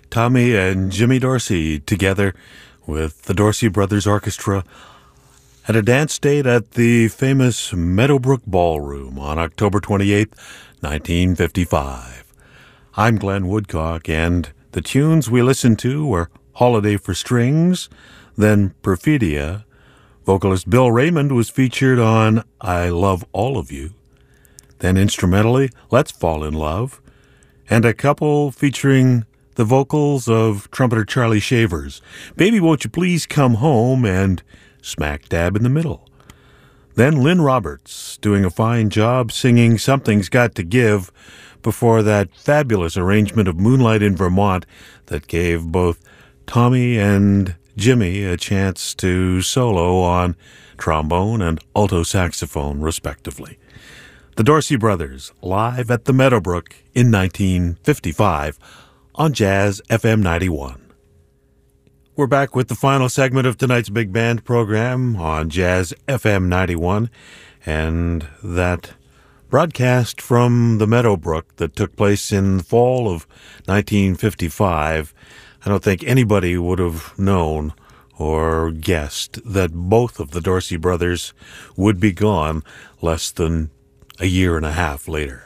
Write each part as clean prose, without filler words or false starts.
Tommy and Jimmy Dorsey together with the Dorsey Brothers Orchestra at a dance date at the famous Meadowbrook Ballroom on October 28th, 1955. I'm Glenn Woodcock, and the tunes we listened to were Holiday for Strings, then Perfidia. Vocalist Bill Raymond was featured on I Love All of You. Then instrumentally, Let's Fall in Love, and a couple featuring the vocals of trumpeter Charlie Shavers, Baby Won't You Please Come Home, and smack dab in the middle. Then Lynn Roberts doing a fine job singing Something's Got to Give before that fabulous arrangement of Moonlight in Vermont that gave both Tommy and Jimmy a chance to solo on trombone and alto saxophone, respectively. The Dorsey Brothers, live at the Meadowbrook in 1955 on Jazz FM 91. We're back with the final segment of tonight's Big Band program on Jazz FM 91, and that broadcast from the Meadowbrook that took place in the fall of 1955. I don't think anybody would have known or guessed that both of the Dorsey brothers would be gone less than a year and a half later.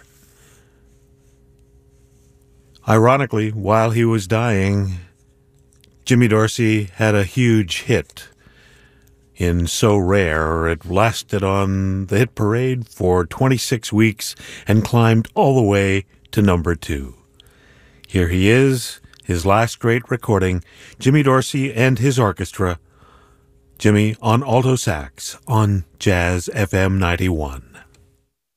Ironically, while he was dying, Jimmy Dorsey had a huge hit in So Rare. It lasted on the hit parade for 26 weeks and climbed all the way to number 2. Here he is, his last great recording, Jimmy Dorsey and his orchestra, Jimmy on alto sax on Jazz FM 91.